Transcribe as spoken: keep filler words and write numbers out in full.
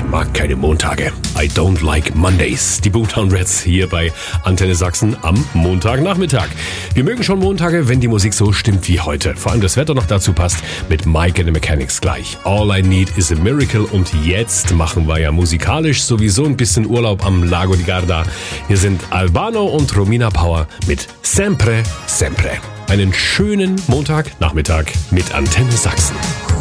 mag keine Montage. I don't like Mondays. Die Boomtown Rats hier bei Antenne Sachsen am Montagnachmittag. Wir mögen schon Montage, wenn die Musik so stimmt wie heute. Vor allem das Wetter noch dazu passt mit Mike and the Mechanics gleich. All I Need is a Miracle. Und jetzt machen wir ja musikalisch sowieso ein bisschen Urlaub am Lago di Garda. Hier sind Albano und Romina Power mit Sempre, Sempre. Einen schönen Montagnachmittag mit Antenne Sachsen.